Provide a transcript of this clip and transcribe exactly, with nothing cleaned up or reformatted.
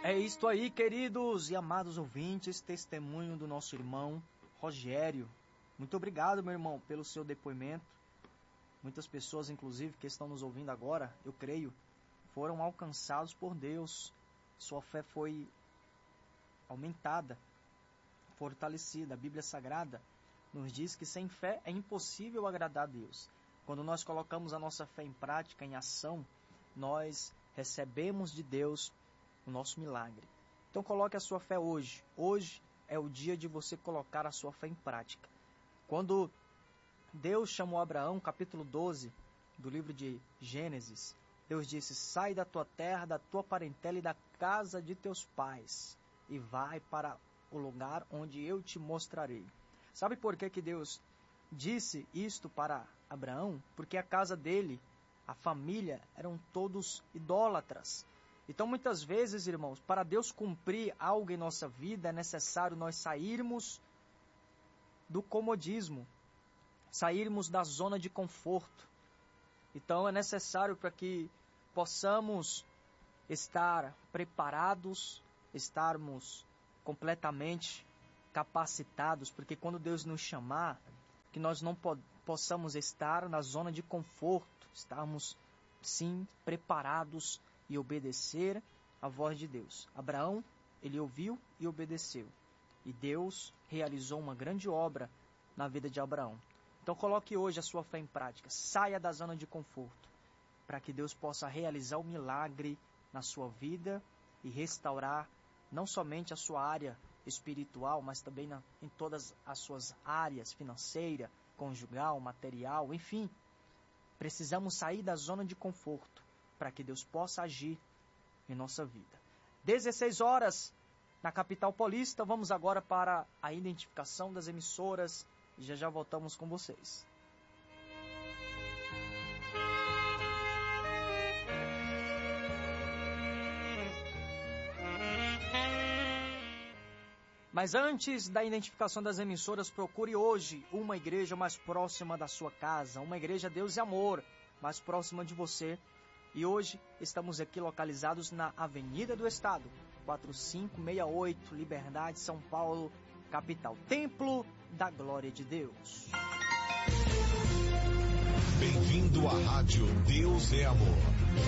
É isto aí, queridos e amados ouvintes, testemunho do nosso irmão Rogério. Muito obrigado, meu irmão, pelo seu depoimento. Muitas pessoas, inclusive, que estão nos ouvindo agora, eu creio, foram alcançados por Deus. Sua fé foi aumentada, fortalecida. A Bíblia Sagrada nos diz que sem fé é impossível agradar a Deus. Quando nós colocamos a nossa fé em prática, em ação, nós recebemos de Deus o nosso milagre. Então coloque a sua fé hoje. Hoje é o dia de você colocar a sua fé em prática. Quando Deus chamou Abraão, capítulo doze do livro de Gênesis, Deus disse: sai da tua terra, da tua parentela e da casa de teus pais e vai para o lugar onde eu te mostrarei. Sabe por que que Deus disse isto para Abraão? Porque a casa dele, a família, eram todos idólatras. Então, muitas vezes, irmãos, para Deus cumprir algo em nossa vida, é necessário nós sairmos do comodismo, sairmos da zona de conforto. Então, é necessário para que possamos estar preparados, estarmos completamente capacitados, porque quando Deus nos chamar, que nós não po- possamos estar na zona de conforto, estarmos, sim, preparados e obedecer a voz de Deus. Abraão, ele ouviu e obedeceu. E Deus realizou uma grande obra na vida de Abraão. Então coloque hoje a sua fé em prática. Saia da zona de conforto, para que Deus possa realizar o milagre na sua vida e restaurar não somente a sua área espiritual, mas também na, em todas as suas áreas, financeira, conjugal, material, enfim. Precisamos sair da zona de conforto para que Deus possa agir em nossa vida. dezesseis horas na capital paulista. Vamos agora para a identificação das emissoras e já já voltamos com vocês. Mas antes da identificação das emissoras, procure hoje uma igreja mais próxima da sua casa, uma igreja Deus e Amor, mais próxima de você. E hoje estamos aqui localizados na Avenida do Estado, quatro cinco seis oito, Liberdade, São Paulo, capital. Templo da Glória de Deus. Bem-vindo à Rádio Deus é Amor.